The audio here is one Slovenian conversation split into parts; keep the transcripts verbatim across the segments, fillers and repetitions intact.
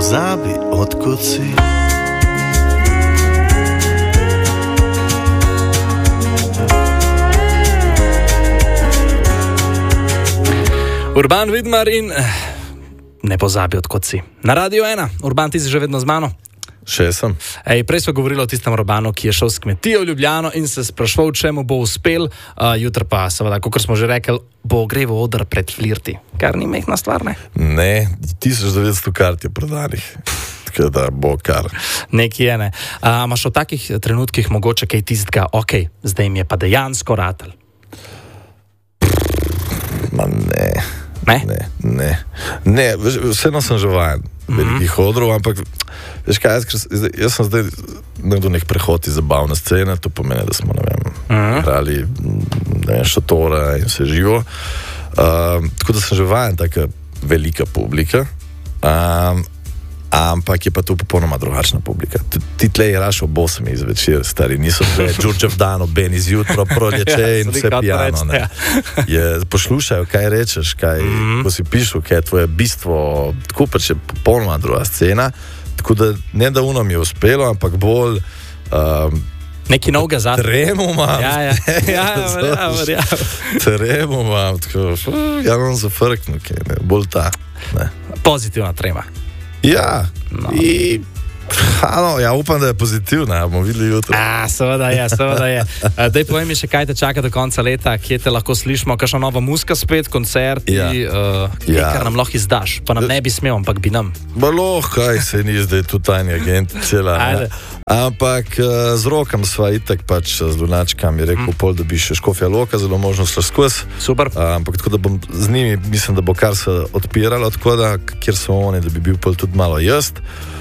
pozabi, odkud si. Urban Vidmar in ne pozabi, odkud si. Na Radio ena. Urban, ti si že vedno z mano? Še sem. Ej, prej smo govorili o tistem Urbanu, ki je šel s kmetijo v Ljubljano in se sprašval, če mu bo uspel. Uh, jutri pa, seveda, kot smo že rekli, bo ogreval oder pred flirti. Kar ni mehna stvar, ne? Ne, tisoč devetsto kart je prodanih. Tako da bo kar. Nekaj je, ne. Uh, imaš v takih trenutkih mogoče kaj tistega, ok, zdaj mi je pa dejansko ratelj. Ma ne. Ne? Ne, ne. ne vseeno sem že vajen mm-hmm. velikih odrov, ampak veš kaj, jaz, jaz sem zdaj nekdo nek prehod iz zabavne scene, to pomeni, da smo, ne vem, mm-hmm. igrali, ne vem, šotore in vse živo. Uh, tako da sem že vajen taka velika publika, um, ampak je pa to popolnoma drugačna publika. T- ti tle igraš ob osmih zvečer, stari, niso tle Đurđev dan, oben izjutro, prolječe ja, in vse pijano. Reč, ja. je, poslušajo, kaj rečeš, kaj, mm-hmm. ko si pišu, kaj je tvoje bistvo, tako pač je popolnoma druga scena. Tako da ne da uno mi je uspelo, ampak bolj um, neki novega zadnja. Tremu imam. Ja, ja, ja, ja, ja. Tremu imam, tako, ja, bom zafrknil, kaj, bolj ta. Ne. Pozitivna trema. Ja, no. I, ano, ja, upam, da je pozitivna, bomo videli jutro. A, seveda je, seveda je. Daj povej mi še, kaj te čaka do konca leta, kje te lahko slišimo, kakšna nova muzika spet, koncerti, ja. uh, kaj, ja. Kar nam lahko izdaš, pa nam ne bi smel, ampak bi nam. Malo, kaj se ni zdaj tu tajni agent, cela. Ampak uh, z Rokom sva itak pač z Lunačkam je rekel, mm. pol, da bi še Škofja Loka, zelo možno šla skozi. Super. Uh, ampak tako da bom z njimi, mislim, da bo kar se odpiralo, tako da, kjer so oni, da bi bil pol tudi malo jaz.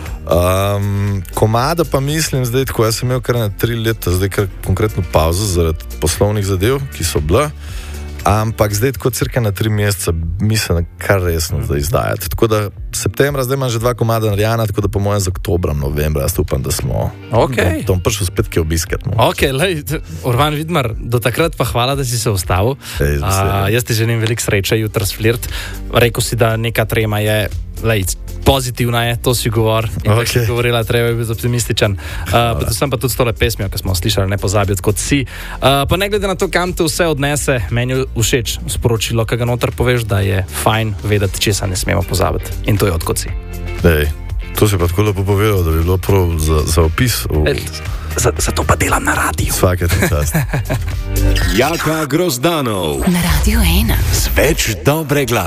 Um, komada pa mislim zdaj, tako jaz sem imel kar na tri leta, zdaj kar konkretno pauzo zaradi poslovnih zadev, ki so bile, ampak zdaj tako cirka na tri meseca mislim, kar resno zdaj izdajati. Tako da septembra zdaj imam že dva komada narejena, tako da po mojem z oktobrom, novembra, jaz upam, da smo okay. to bom prišel spet kaj obiskat. No. Ok, lej, Urban Vidmar, do takrat pa hvala, da si se ustavil. Ej, uh, jaz ti želim veliko sreče jutri s flirt. Rekel si, da neka trema je, lej, pozitivna je, to si govor. In okay. si govorila, treba je biti optimističen. Uh, predvsem pa tudi s tole pesmijo, ki smo slišali, ne pozabi, odkot si. Uh, pa ne glede na to, kam te vse odnese, meni je všeč sporočilo, ki ga noter poveš, da je fajn vedeti, česa ne smemo pozabiti. In to je odkot si. Ej, to si pa tako lepo povedal, da bi bilo prav za, za opis. V... E, za, zato pa delam na radiju. Svake te čast. Jaka Grozdanov na Radio ena. Z več dobre glasbe.